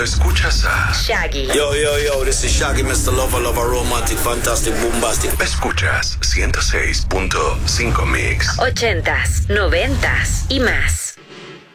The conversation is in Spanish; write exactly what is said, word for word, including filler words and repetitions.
cuando escuchas a Shaggy. Yo, yo, yo, this is Shaggy, mister Lover, Lover, Romantic, Fantastic, Bombastic. Escuchas ciento seis punto cinco Mix. Ochentas, noventas y más.